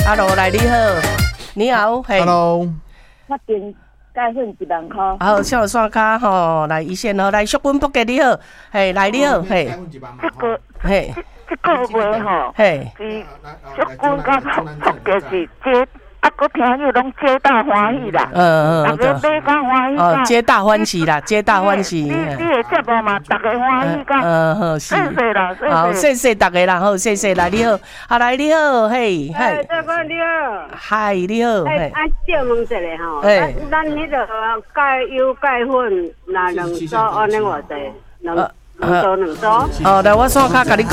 ，Hello， 来你好，你好，嘿 ，Hello， 我订钙粉1万块。 好，小山卡吼，来一线吼，来淑君伯给你好，嘿，来你好，嘿，嘿， 这个月吼， 嘿， 是淑君甲福建是这。我听友拢皆大欢喜啦，大家买甲欢喜哦，皆大欢喜啦，皆大欢喜。 你的节目嘛，大家欢喜甲。 好， 谢谢啦， 好，谢谢大家啦，好，谢谢，来你好，好来你好，嘿， 哎，大哥你好， 嗨，你好， 哎，小问一下吼，咱迄个钙油钙粉那两组安尼偌济，两组。 哦，来，我线卡甲你讲